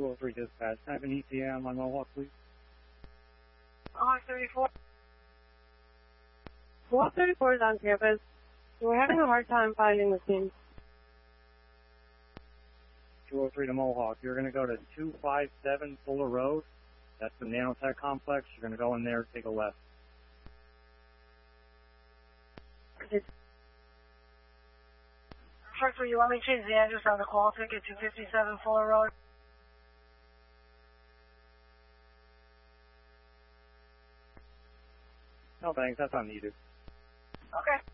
203 dispatch. Can I have an ETA on my Mohawk, please? 34. Mohawk 34 is on campus. We're having a hard time finding the scene. 203 to Mohawk. You're going to go to 257 Fuller Road. That's the Nanotech complex. You're going to go in there, take a left. First, you want me to change the address on the call ticket to 257 Fuller Road? No thanks, that's not needed. Okay.